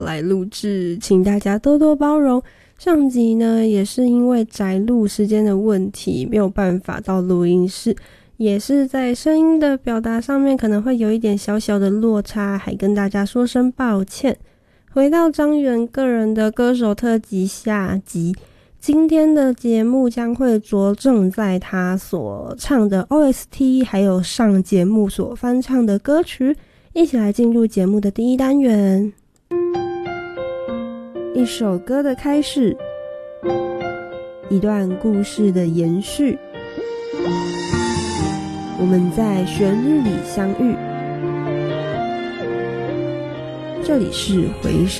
来录制，请大家多多包容。上集呢也是因为宅录时间的问题，没有办法到录音室，也是在声音的表达上面可能会有一点小小的落差，还跟大家说声抱歉。回到张元个人的歌手特辑下集，今天的节目将会着重在他所唱的 OST 还有上节目所翻唱的歌曲，一起来进入节目的第一单元。一首歌的开始，一段故事的延续，我们在旋律里相遇。这里是回声。